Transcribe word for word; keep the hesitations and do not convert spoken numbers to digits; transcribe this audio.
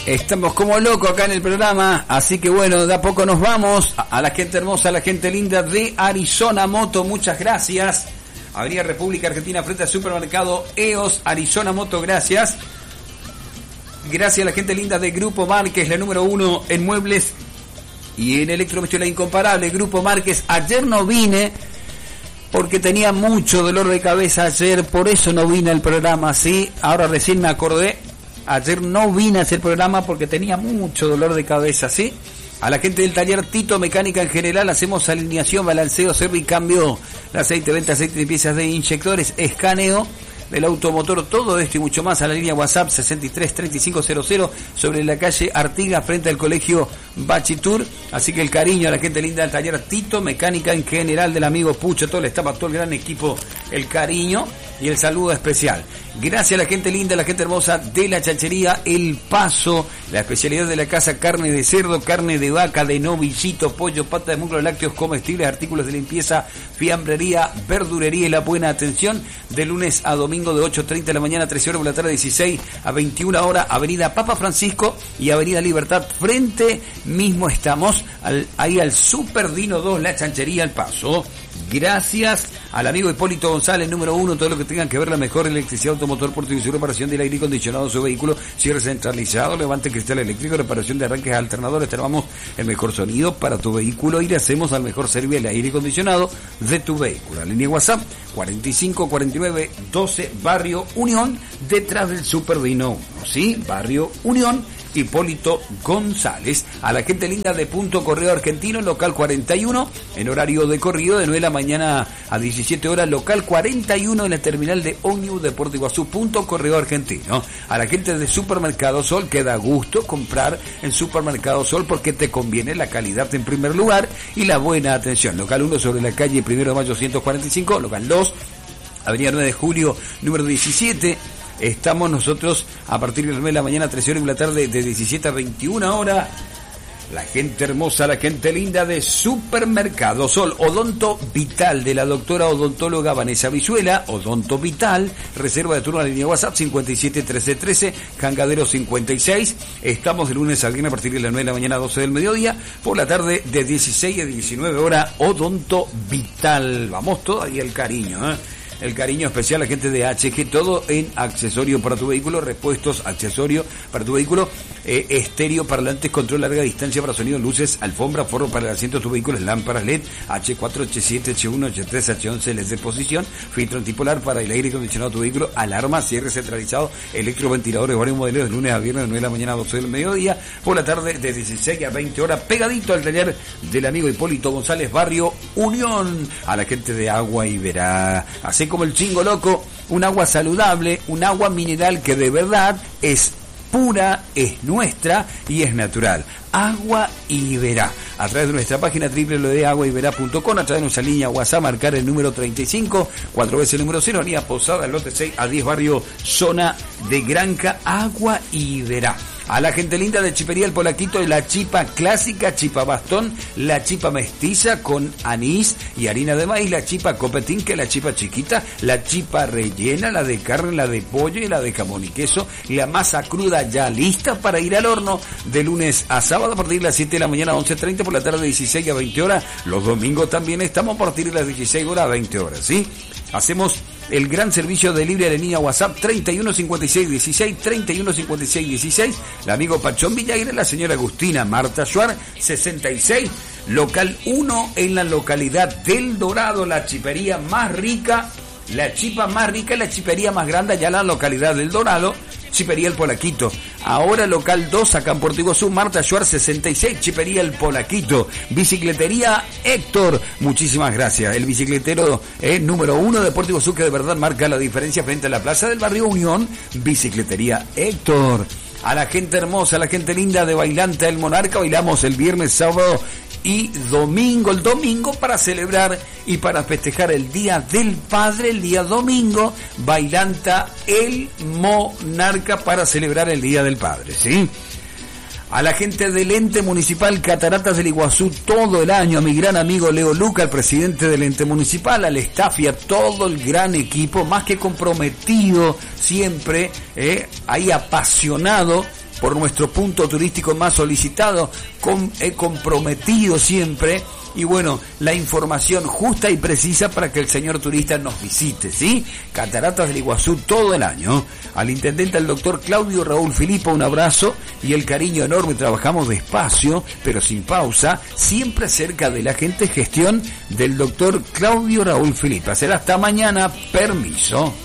Estamos como locos acá en el programa, así que bueno, de a poco nos vamos. A la gente hermosa, a la gente linda de Arizona Moto, muchas gracias. Avenida República Argentina frente al supermercado E O S, Arizona Moto, gracias. Gracias a la gente linda de Grupo Márquez, la número uno en muebles y en electrodomésticos, la incomparable Grupo Márquez. Ayer no vine porque tenía mucho dolor de cabeza ayer, por eso no vine al programa, sí. Ahora recién me acordé. Ayer no vine a hacer programa porque tenía mucho dolor de cabeza, ¿sí? A la gente del taller Tito Mecánica en general hacemos alineación, balanceo, servicambio, aceite, venta, aceite de piezas de inyectores, escaneo del automotor, todo esto y mucho más a la línea WhatsApp sesenta y tres treinta y cinco cero cero sobre la calle Artigas frente al colegio Bachitur. Así que el cariño a la gente linda del taller Tito Mecánica en general, del amigo Pucho, todo el staff, todo el gran equipo, el cariño y el saludo especial. Gracias a la gente linda, a la gente hermosa de la Chanchería El Paso, la especialidad de la casa: carne de cerdo, carne de vaca, de novillito, pollo, pata de muslo, lácteos comestibles, artículos de limpieza, fiambrería, verdurería y la buena atención de lunes a domingo de ocho treinta de la mañana a trece horas, por la tarde dieciséis a veintiuna horas, Avenida Papa Francisco y Avenida Libertad, frente mismo estamos, al, ahí al Super Dino dos, la Chanchería El Paso. Gracias al amigo Hipólito González, número uno, todo lo que tengan que ver la mejor electricidad, automotor, por y reparación del aire acondicionado de su vehículo, cierre centralizado, levante cristal eléctrico, reparación de arranques alternadores, tenemos el mejor sonido para tu vehículo y le hacemos al mejor servicio el aire acondicionado de tu vehículo. La línea WhatsApp cuarenta y cinco cuarenta y nueve doce, Barrio Unión, detrás del Super Dino uno, ¿sí? Barrio Unión, Hipólito González. A la gente linda de Punto Correo Argentino, local cuarenta y uno, en horario de corrido, de nueve de la mañana a diecisiete horas, local cuarenta y uno en la terminal de Ómnibus de Puerto Iguazú, Punto Correo Argentino. A la gente de Supermercado Sol, que da gusto comprar en Supermercado Sol porque te conviene la calidad en primer lugar y la buena atención. Local uno sobre la calle Primero de Mayo ciento cuarenta y cinco, local dos, Avenida nueve de Julio, número diecisiete. Estamos nosotros a partir de las nueve de la mañana, trece horas, y la tarde de diecisiete a veintiuna horas. La gente hermosa, la gente linda de Supermercado Sol, Odonto Vital, de la doctora odontóloga Vanessa Vizuela, Odonto Vital, reserva de turno a la línea WhatsApp cincuenta y siete trece trece, Cangadero cincuenta y seis. Estamos de lunes a viernes a partir de las nueve de la mañana a doce del mediodía, por la tarde de dieciséis a diecinueve horas, Odonto Vital. Vamos todavía el cariño, ¿eh? El cariño especial a la gente de H G, todo en accesorio para tu vehículo, repuestos, accesorios para tu vehículo, eh, estéreo, parlantes, control larga distancia para sonido, luces, alfombra, forro para el asiento de tu vehículo, lámparas L E D, H cuatro, H siete, H uno, H tres, H once, L E D de posición, filtro antipolar para el aire acondicionado de tu vehículo, alarma, cierre centralizado, electroventiladores, varios modelos, de lunes a viernes de nueve de la mañana a doce del mediodía, por la tarde de dieciséis a veinte horas, pegadito al taller del amigo Hipólito González, Barrio Unión. A la gente de Agua Iberá, así como el Chingo Loco, un agua saludable, un agua mineral que de verdad es pura, es nuestra y es natural. Agua Iberá. A través de nuestra página doble u doble u doble u punto agua iberá punto com, a través de nuestra línea WhatsApp, marcar el número treinta y cinco, cuatro veces el número cero, Avenida Posada, lote seis a diez, barrio Zona de Granca. Agua Iberá. A la gente linda de Chipería El Polaquito, la chipa clásica, chipa bastón, la chipa mestiza con anís y harina de maíz, la chipa copetín, que es la chipa chiquita, la chipa rellena, la de carne, la de pollo y la de jamón y queso, y la masa cruda ya lista para ir al horno, de lunes a sábado a partir de las siete de la mañana a once treinta, por la tarde de dieciséis a veinte horas, los domingos también estamos a partir de las dieciséis horas a veinte horas, ¿sí? Hacemos el gran servicio de libre de línea WhatsApp treinta y uno cincuenta y seis dieciséis, treinta y uno cincuenta y seis dieciséis, el amigo Pachón Villagra, la señora Agustina Marta Schwartz, sesenta y seis, local uno en la localidad del Dorado, la chipería más rica, la chipa más rica, la chipería más grande allá en la localidad del Dorado, Chipería El Polaquito. Ahora local dos, acá en Puerto Iguazú, Marta Schwartz sesenta y seis, Chipería El Polaquito. Bicicletería Héctor, muchísimas gracias. El bicicletero eh, número uno de Puerto Iguazú, que de verdad marca la diferencia frente a la plaza del barrio Unión. Bicicletería Héctor. A la gente hermosa, a la gente linda de Bailanta El Monarca, bailamos el viernes, sábado y domingo, el domingo para celebrar y para festejar el Día del Padre, el día domingo, Bailanta El Monarca para celebrar el Día del Padre, ¿sí? A la gente del ente municipal Cataratas del Iguazú todo el año, a mi gran amigo Leo Luca, el presidente del ente municipal, al staff y a todo el gran equipo, más que comprometido, siempre, eh, ahí apasionado por nuestro punto turístico más solicitado, con, he comprometido siempre, y bueno, la información justa y precisa para que el señor turista nos visite, ¿sí? Cataratas del Iguazú todo el año. Al intendente, al doctor Claudio Raúl Filipo, un abrazo y el cariño enorme. Trabajamos despacio, pero sin pausa, siempre cerca de la gente. Gestión del doctor Claudio Raúl Filipo. Será hasta mañana. Permiso.